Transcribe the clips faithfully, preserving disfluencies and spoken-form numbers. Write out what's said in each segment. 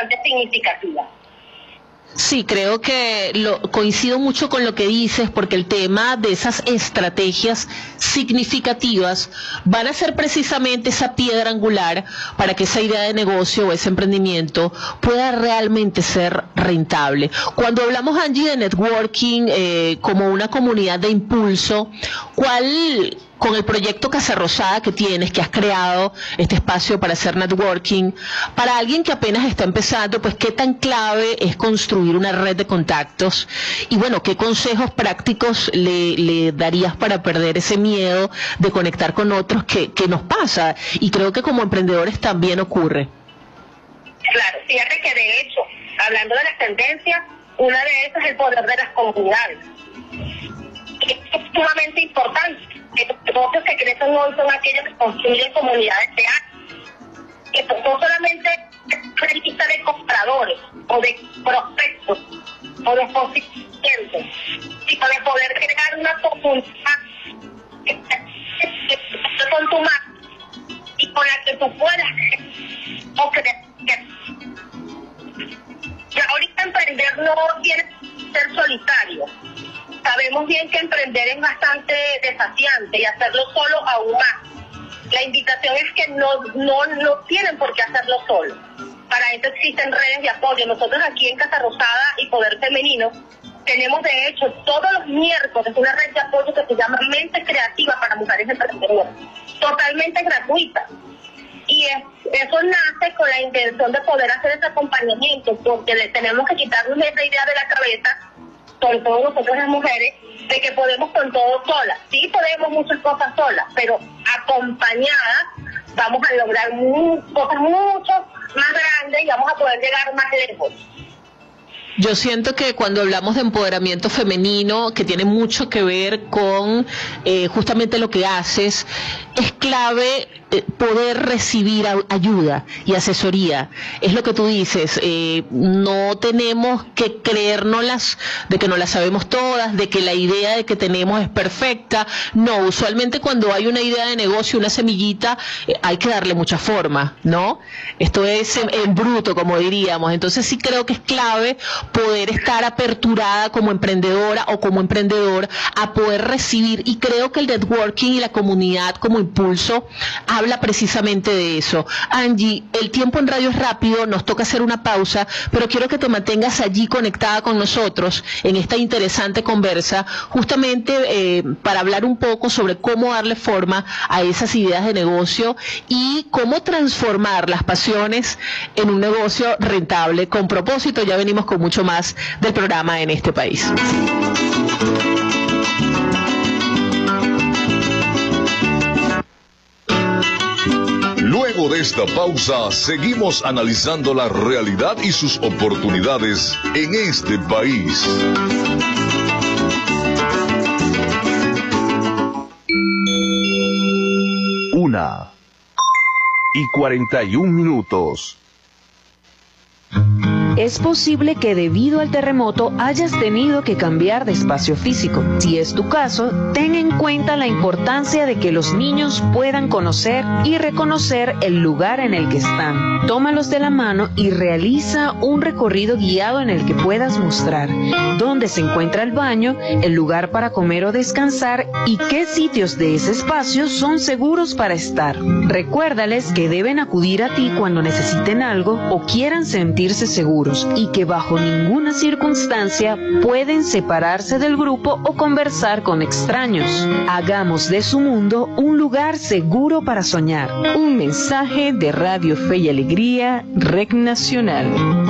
bastante significativa. Sí, creo que lo, coincido mucho con lo que dices, porque el tema de esas estrategias significativas van a ser precisamente esa piedra angular para que esa idea de negocio o ese emprendimiento pueda realmente ser rentable. Cuando hablamos, Angie, de networking eh, como una comunidad de impulso, ¿cuál... con el proyecto Casa Rosada que tienes, que has creado este espacio para hacer networking, para alguien que apenas está empezando, pues qué tan clave es construir una red de contactos? Y bueno, ¿qué consejos prácticos le, le darías para perder ese miedo de conectar con otros que, que nos pasa? Y creo que como emprendedores también ocurre. Claro, fíjate que de hecho, hablando de las tendencias, una de esas es el poder de las comunidades. Es sumamente importante. Los negocios que crecen hoy son aquellos que construyen comunidades de arte, que no solamente es lista de compradores o de prospectos o de constituyentes, sino de poder crear una comunidad con tu marca y con la que tú puedas o crecer. Ya ahorita emprender no tiene que ser solitario. Sabemos bien que emprender es bastante desafiante y hacerlo solo aún más. La invitación es que no, no, no tienen por qué hacerlo solo. Para eso existen redes de apoyo. Nosotros aquí en Casa Rosada y Poder Femenino tenemos de hecho todos los miércoles una red de apoyo que se llama Mente Creativa para Mujeres Emprendedoras, totalmente gratuita. Y es, eso nace con la intención de poder hacer ese acompañamiento, porque le tenemos que quitarnos esa idea de la cabeza, sobre todo nosotros las mujeres, de que podemos con todo solas. Sí podemos muchas cosas solas, pero acompañadas vamos a lograr mu- cosas mucho más grandes y vamos a poder llegar más lejos. Yo siento que cuando hablamos de empoderamiento femenino, que tiene mucho que ver con eh, justamente lo que haces, es clave eh, poder recibir a, ayuda y asesoría. Es lo que tú dices, eh, no tenemos que creérnoslas de que no las sabemos todas, de que la idea de que tenemos es perfecta. No, usualmente cuando hay una idea de negocio, una semillita, eh, hay que darle mucha forma, ¿no? Esto es en, en bruto, como diríamos. Entonces sí creo que es clave poder estar aperturada como emprendedora o como emprendedor a poder recibir, y creo que el networking y la comunidad como impulso habla precisamente de eso. Angie, el tiempo en radio es rápido, nos toca hacer una pausa, pero quiero que te mantengas allí conectada con nosotros en esta interesante conversa, justamente eh, para hablar un poco sobre cómo darle forma a esas ideas de negocio y cómo transformar las pasiones en un negocio rentable con propósito. Ya venimos con mucho más del programa En Este País. Luego de esta pausa, seguimos analizando la realidad y sus oportunidades en este país. Una y cuarenta y un minutos. Es posible que debido al terremoto hayas tenido que cambiar de espacio físico. Si es tu caso, ten en cuenta la importancia de que los niños puedan conocer y reconocer el lugar en el que están. Tómalos de la mano y realiza un recorrido guiado en el que puedas mostrar dónde se encuentra el baño, el lugar para comer o descansar y qué sitios de ese espacio son seguros para estar. Recuérdales que deben acudir a ti cuando necesiten algo o quieran sentirse seguros, y que bajo ninguna circunstancia pueden separarse del grupo o conversar con extraños. Hagamos de su mundo un lugar seguro para soñar. Un mensaje de Radio Fe y Alegría, Red Nacional.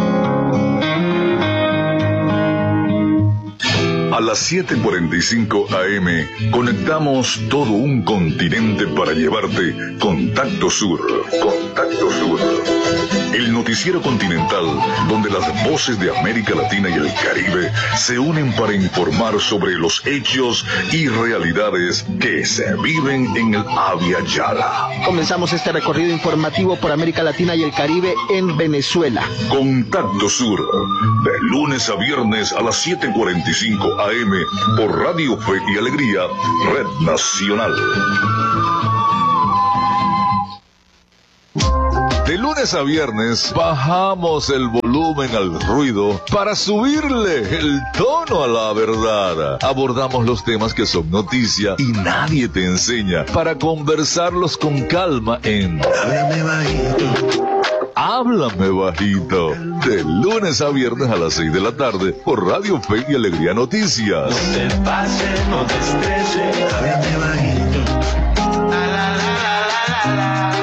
A las siete cuarenta y cinco A M conectamos todo un continente para llevarte Contacto Sur. Contacto Sur. El noticiero continental donde las voces de América Latina y el Caribe se unen para informar sobre los hechos y realidades que se viven en el Abya Yala. Comenzamos este recorrido informativo por América Latina y el Caribe en Venezuela. Contacto Sur, de lunes a viernes a las siete cuarenta y cinco A M por Radio Fe y Alegría, Red Nacional. De lunes a viernes bajamos el volumen al ruido para subirle el tono a la verdad. Abordamos los temas que son noticia y nadie te enseña para conversarlos con calma en Háblame Bajito. Háblame Bajito. De lunes a viernes a las seis de la tarde por Radio Fe y Alegría Noticias. No te pases, no te estreses. Háblame Bajito. La, la, la, la, la, la.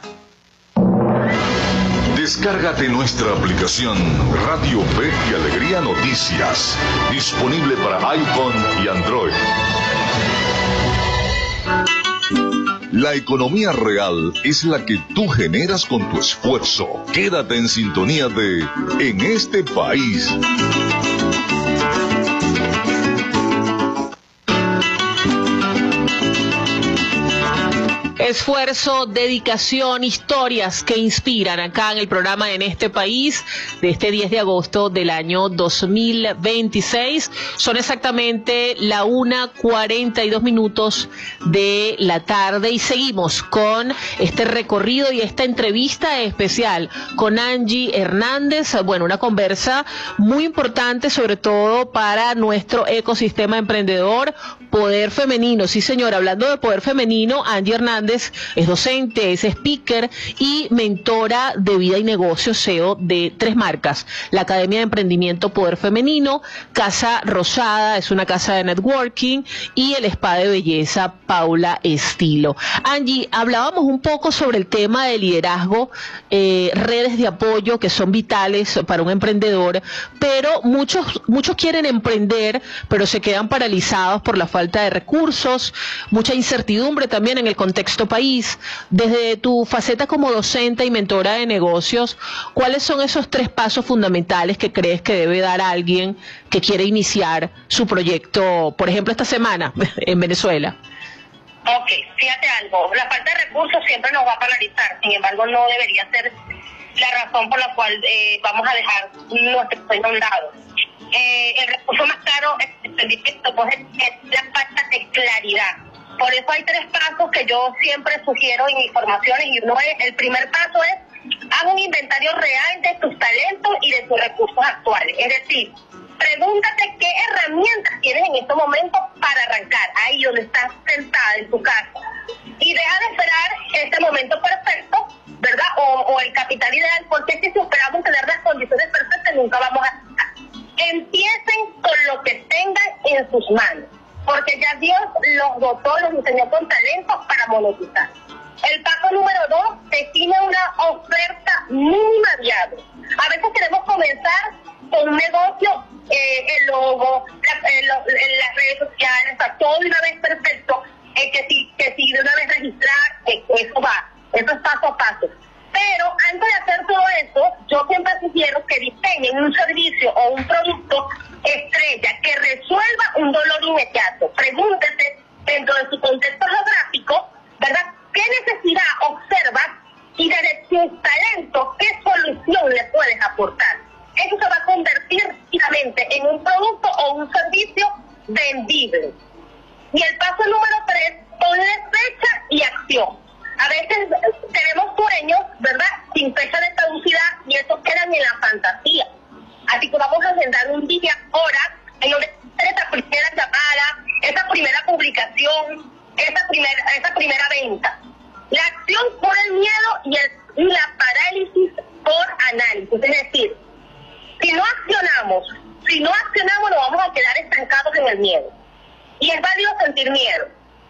Descárgate nuestra aplicación Radio Fe y Alegría Noticias, disponible para iPhone y Android. La economía real es la que tú generas con tu esfuerzo. Quédate en sintonía de En este país. Esfuerzo, dedicación, historias que inspiran acá en el programa En este país de este diez de agosto del año dos mil veintiséis. Son exactamente la una cuarenta y dos minutos de la tarde y seguimos con este recorrido y esta entrevista especial con Angie Hernández. Bueno, una conversa muy importante sobre todo para nuestro ecosistema emprendedor, poder femenino. Sí, señora, hablando de poder femenino, Angie Hernández es docente, es speaker y mentora de vida y negocios, C E O de tres marcas: la Academia de Emprendimiento Poder Femenino, Casa Rosada, es una casa de networking, y el spa de belleza Paula Estilo. Angie, hablábamos un poco sobre el tema de liderazgo, eh, redes de apoyo que son vitales para un emprendedor, pero muchos, muchos quieren emprender, pero se quedan paralizados por la falta de recursos, mucha incertidumbre también en el contexto país. Desde tu faceta como docente y mentora de negocios, ¿cuáles son esos tres pasos fundamentales que crees que debe dar alguien que quiere iniciar su proyecto, por ejemplo, esta semana en Venezuela? Ok, fíjate algo, la falta de recursos siempre nos va a paralizar, sin embargo no debería ser la razón por la cual eh, vamos a dejar nuestro sueño a un lado. Eh, el recurso más caro es el emprendimiento, pues es la falta de claridad. Por eso hay tres pasos que yo siempre sugiero en mis formaciones, y uno es, el primer paso es, haz un inventario real de tus talentos y de tus recursos actuales. Es decir, pregúntate qué herramientas tienes en estos momentos para arrancar, ahí donde estás sentada en tu casa. Y deja de esperar este momento perfecto, ¿verdad? O, o el capital ideal, porque si esperamos tener las condiciones perfectas, nunca vamos a estar. Empiecen con lo que tengan en sus manos, porque ya Dios los dotó, los diseñó con talentos para monetizar. El paso número dos, define una oferta mínima viable. A veces queremos comenzar con un negocio, eh, el logo, la, eh, lo, eh, las redes sociales, o sea, todo de una vez perfecto, eh, que si que si de una vez registrar, eh, eso va, eso es paso a paso. Pero antes de hacer todo eso, yo siempre sugiero que diseñen un servicio o un producto estrella que resuelva un dolor inmediato. Pregúntese, dentro de su contexto geográfico, ¿verdad?, qué necesidad observas y desde tus talentos, qué solución le puedes aportar. Eso se va a convertir finalmente en un producto o un servicio vendible. Y el paso número tres, ponle fecha y acción. A veces tenemos sueños, ¿verdad?, sin fecha de caducidad, y esos quedan en la fantasía. Así que vamos a agendar un día, hora, en donde esa primera llamada, esa primera publicación, esa primera, esa primera venta. La acción por el miedo y, el, y la parálisis por análisis. Es decir, si no accionamos, si no accionamos nos vamos a quedar estancados en el miedo. Y es válido sentir miedo,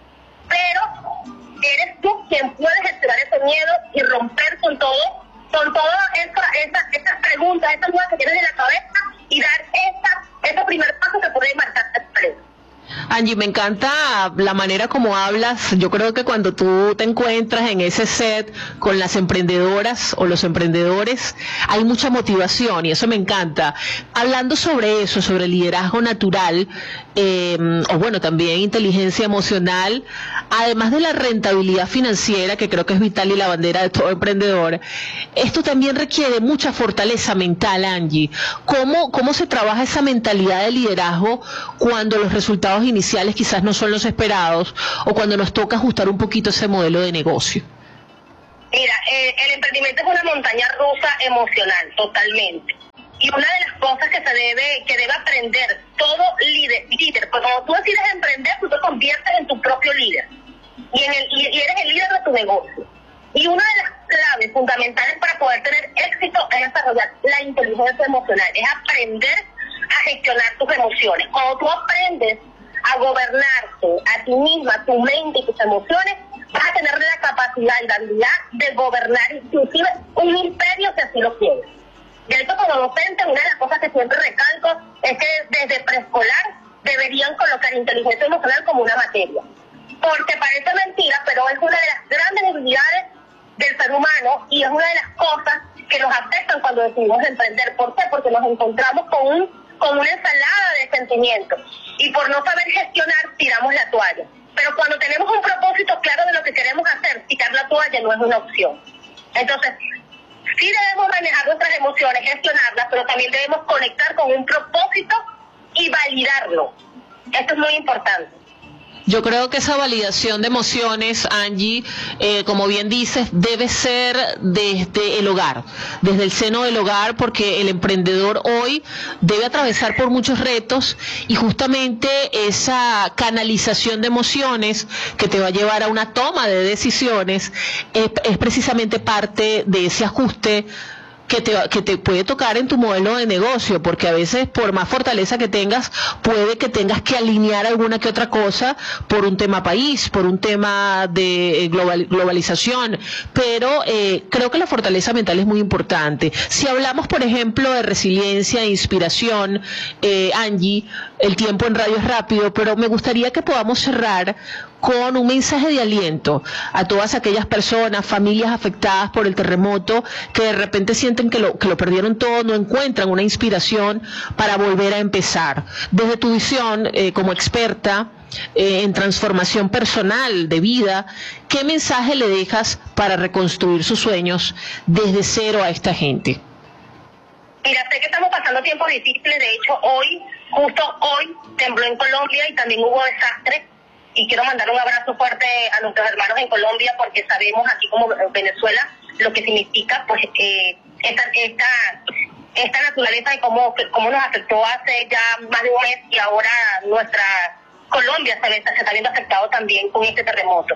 pero eres tú quien puede gestionar ese miedo y romper con todo, con todas esas esa, esa preguntas, esas dudas que tienes en la cabeza, y dar esa, ese primer paso que puede marcar la diferencia. Angie, me encanta la manera como hablas. Yo creo que cuando tú te encuentras en ese set con las emprendedoras o los emprendedores, hay mucha motivación y eso me encanta. Hablando sobre eso, sobre liderazgo natural, eh, o bueno, también inteligencia emocional, además de la rentabilidad financiera, que creo que es vital y la bandera de todo emprendedor, esto también requiere mucha fortaleza mental, Angie. ¿Cómo, cómo se trabaja esa mentalidad de liderazgo cuando los resultados iniciales quizás no son los esperados, o cuando nos toca ajustar un poquito ese modelo de negocio? Mira, eh, el emprendimiento es una montaña rusa emocional, totalmente. Y una de las cosas que se debe, que debe aprender todo líder, líder, pues cuando tú decides emprender, tú te conviertes en tu propio líder. Y, en el, y, y eres el líder de tu negocio. Y una de las claves fundamentales para poder tener éxito es desarrollar la inteligencia emocional, es aprender a gestionar tus emociones. Cuando tú aprendes a gobernarte a ti misma, tu mente y tus emociones, vas a tener la capacidad y la habilidad de gobernar inclusive un imperio si así lo quieres. De hecho, como docente, una de las cosas que siempre recalco es que desde preescolar deberían colocar inteligencia emocional como una materia. Porque parece mentira, pero es una de las grandes debilidades del ser humano y es una de las cosas que nos afectan cuando decidimos emprender. ¿Por qué? Porque nos encontramos con, un, con una ensalada de sentimientos y por no saber gestionar tiramos la toalla. Pero cuando tenemos un propósito claro de lo que queremos hacer, tirar la toalla no es una opción. Entonces, sí debemos manejar nuestras emociones, gestionarlas, pero también debemos conectar con un propósito y validarlo. Esto es muy importante. Yo creo que esa validación de emociones, Angie, eh, como bien dices, debe ser desde el hogar, desde el seno del hogar, porque el emprendedor hoy debe atravesar por muchos retos y justamente esa canalización de emociones que te va a llevar a una toma de decisiones es, es precisamente parte de ese ajuste que te, que te puede tocar en tu modelo de negocio, porque a veces por más fortaleza que tengas, puede que tengas que alinear alguna que otra cosa por un tema país, por un tema de global, globalización, pero eh, creo que la fortaleza mental es muy importante. Si hablamos, por ejemplo, de resiliencia e inspiración, eh, Angie, el tiempo en radio es rápido, pero me gustaría que podamos cerrar con un mensaje de aliento a todas aquellas personas, familias afectadas por el terremoto, que de repente sienten que lo, que lo perdieron todo, no encuentran una inspiración para volver a empezar. Desde tu visión eh, como experta eh, en transformación personal de vida, ¿qué mensaje le dejas para reconstruir sus sueños desde cero a esta gente? Mira, sé que estamos pasando tiempos difíciles, de hecho hoy, justo hoy, tembló en Colombia y también hubo desastres. Y quiero mandar un abrazo fuerte a nuestros hermanos en Colombia porque sabemos aquí como Venezuela lo que significa pues eh, esta, esta, esta naturaleza y cómo, cómo nos afectó hace ya más de un mes y ahora nuestra Colombia se, ve, se está viendo afectado también con este terremoto.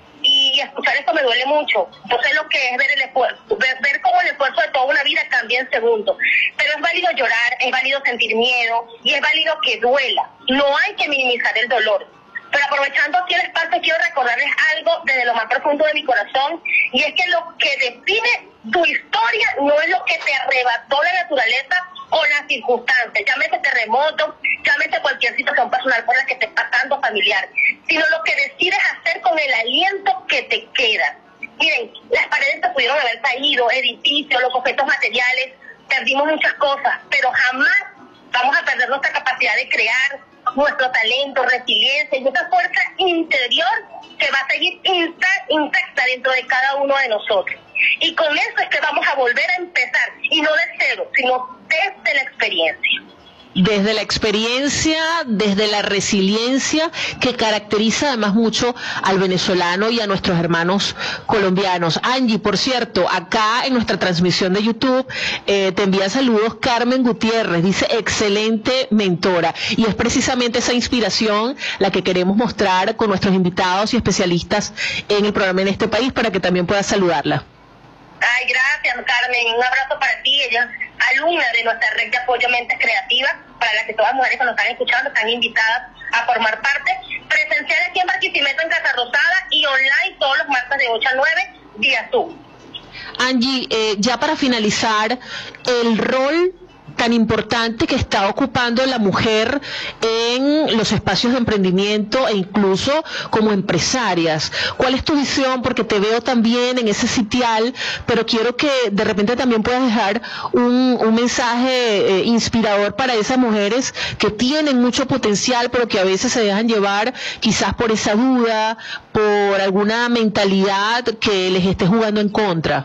Y escuchar esto me duele mucho. Yo sé lo que es ver el esfuerzo, ver, ver cómo el esfuerzo de toda una vida cambia en segundos. Pero es válido llorar, es válido sentir miedo y es válido que duela. No hay que minimizar el dolor. Pero aprovechando aquí el espacio, quiero recordarles algo desde lo más profundo de mi corazón, y es que lo que define tu historia no es lo que te arrebató la naturaleza o las circunstancias, llámese terremoto, llámese cualquier situación personal por la que estés pasando, familiar, sino lo que decides hacer con el aliento que te queda. Miren, las paredes se pudieron haber caído, edificios, los objetos materiales, perdimos muchas cosas, pero jamás vamos a perder nuestra capacidad de crear, nuestro talento, resiliencia y esa fuerza interior que va a seguir intacta dentro de cada uno de nosotros. Y con eso es que vamos a volver a empezar, y no de cero, sino desde la experiencia. Desde la experiencia, desde la resiliencia que caracteriza además mucho al venezolano y a nuestros hermanos colombianos. Angie, por cierto, acá en nuestra transmisión de YouTube eh, te envía saludos Carmen Gutiérrez, dice excelente mentora, y es precisamente esa inspiración la que queremos mostrar con nuestros invitados y especialistas en el programa en este país para que también puedas saludarla. Ay, gracias, Carmen. Un abrazo para ti. Ella es alumna de nuestra red de apoyo Mentes Creativas, para la que todas las mujeres que nos están escuchando están invitadas a formar parte. Presencial aquí en Barquisimeto, en Casa Rosada, y online todos los martes de ocho a nueve, vía Zoom. Angie, eh, ya para finalizar, el rol tan importante que está ocupando la mujer en los espacios de emprendimiento e incluso como empresarias. ¿Cuál es tu visión? Porque te veo también en ese sitial, pero quiero que de repente también puedas dejar un, un mensaje eh, inspirador para esas mujeres que tienen mucho potencial, pero que a veces se dejan llevar quizás por esa duda, por alguna mentalidad que les esté jugando en contra.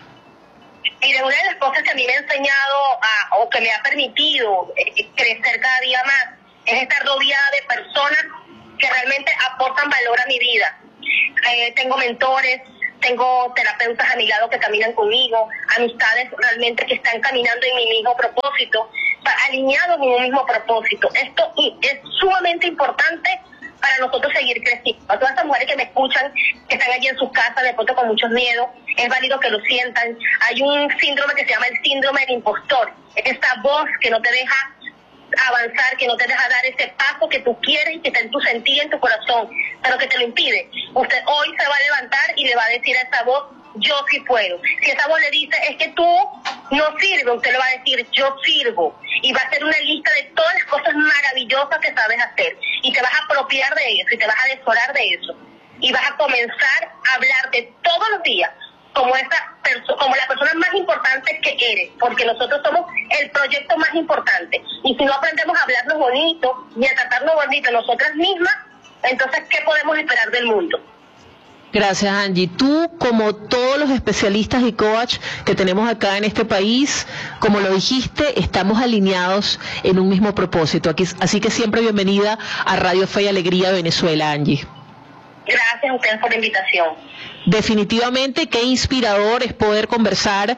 Mire, una de las cosas que a mí me ha enseñado a, o que me ha permitido eh, crecer cada día más es estar rodeada de personas que realmente aportan valor a mi vida. Eh, tengo mentores, tengo terapeutas a mi lado que caminan conmigo, amistades realmente que están caminando en mi mismo propósito, alineados en un mismo propósito. Esto es sumamente importante para nosotros seguir creciendo. A todas estas mujeres que me escuchan, que están allí en sus casas, de pronto con muchos miedos, es válido que lo sientan. Hay un síndrome que se llama el síndrome del impostor. Es esta voz que no te deja avanzar, que no te deja dar ese paso que tú quieres y que está en tu sentir, en tu corazón, pero que te lo impide. Usted hoy se va a levantar y le va a decir a esa voz, yo sí puedo. Si esa voz le dice, es que tú no sirves, usted le va a decir, yo sirvo. Y va a hacer una lista de todas las cosas maravillosas que sabes hacer. Y te vas a apropiar de eso, y te vas a desorar de eso. Y vas a comenzar a hablarte todos los días como esa perso- como la persona más importante que eres, porque nosotros somos el proyecto más importante. Y si no aprendemos a hablarnos bonito, ni a tratarnos bonito nosotras mismas, entonces, ¿qué podemos esperar del mundo? Gracias, Angie. Tú, como todos los especialistas y coach que tenemos acá en este país, como lo dijiste, estamos alineados en un mismo propósito. Aquí, así que siempre bienvenida a Radio Fe y Alegría Venezuela, Angie. Gracias a ustedes por la invitación. Definitivamente, qué inspirador es poder conversar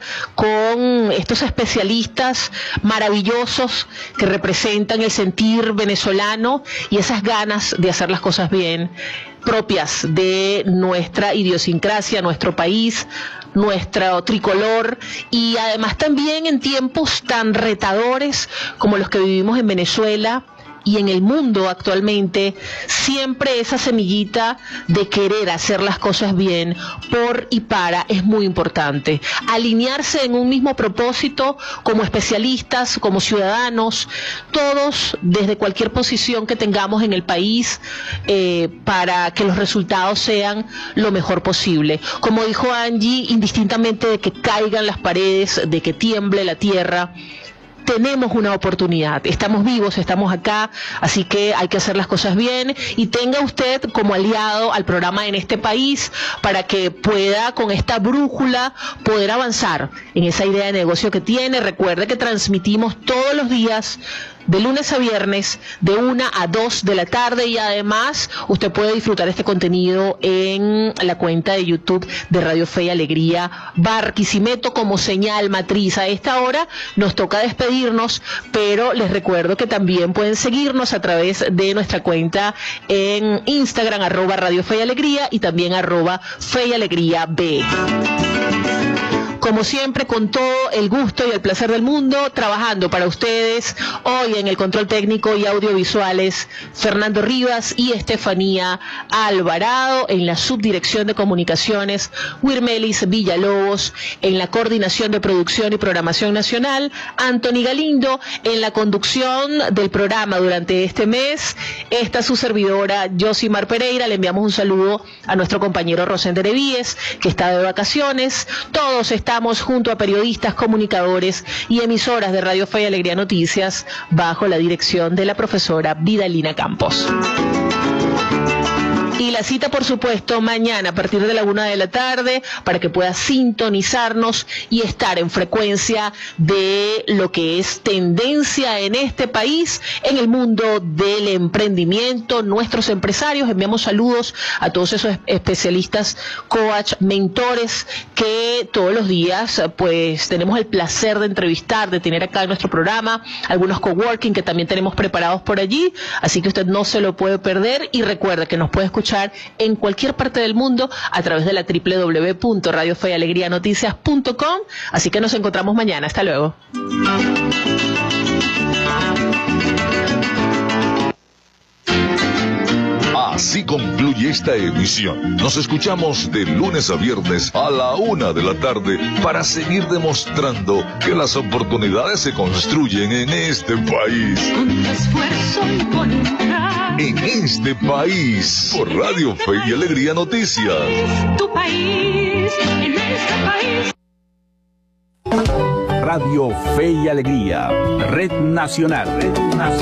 con estos especialistas maravillosos que representan el sentir venezolano y esas ganas de hacer las cosas bien, propias de nuestra idiosincrasia, nuestro país, nuestro tricolor, y además también en tiempos tan retadores como los que vivimos en Venezuela y en el mundo actualmente, siempre esa semillita de querer hacer las cosas bien por y para es muy importante. Alinearse en un mismo propósito como especialistas, como ciudadanos, todos desde cualquier posición que tengamos en el país, eh, para que los resultados sean lo mejor posible. Como dijo Angie, indistintamente de que caigan las paredes, de que tiemble la tierra, tenemos una oportunidad, estamos vivos, estamos acá, así que hay que hacer las cosas bien, y tenga usted como aliado al programa En Este País para que pueda con esta brújula poder avanzar en esa idea de negocio que tiene. Recuerde que transmitimos todos los días de lunes a viernes de una a dos de la tarde, y además usted puede disfrutar este contenido en la cuenta de YouTube de Radio Fe y Alegría Barquisimeto como señal matriz. A esta hora nos toca despedirnos, pero les recuerdo que también pueden seguirnos a través de nuestra cuenta en Instagram, arroba Radio Fe y Alegría, y también arroba Fe y Alegría B. Como siempre, con todo el gusto y el placer del mundo, trabajando para ustedes, hoy en el control técnico y audiovisuales, Fernando Rivas y Estefanía Alvarado, en la subdirección de comunicaciones, Wirmelis Villalobos, en la coordinación de producción y programación nacional, Anthony Galindo, en la conducción del programa durante este mes, esta su servidora, Yosimar Pereira. Le enviamos un saludo a nuestro compañero Rosendo Nevíes, que está de vacaciones. Todos están Estamos junto a periodistas, comunicadores y emisoras de Radio Fe y Alegría Noticias bajo la dirección de la profesora Vidalina Campos. Y la cita, por supuesto, mañana a partir de la una de la tarde para que pueda sintonizarnos y estar en frecuencia de lo que es tendencia en este país, en el mundo del emprendimiento. Nuestros empresarios, enviamos saludos a todos esos especialistas, coach, mentores que todos los días pues tenemos el placer de entrevistar, de tener acá en nuestro programa, algunos coworking que también tenemos preparados por allí, así que usted no se lo puede perder. Y recuerda que nos puede escuchar en cualquier parte del mundo a través de la doble u doble u doble u punto radio fe y alegría noticias punto com. Así que nos encontramos mañana. Hasta luego. Así concluye esta emisión. Nos escuchamos de lunes a viernes a la una de la tarde para seguir demostrando que las oportunidades se construyen en este país. Con esfuerzo y voluntad. En este país, por Radio Fe y Alegría Noticias. Es tu país, en este país. Radio Fe y Alegría, Red Nacional. Red Nacional.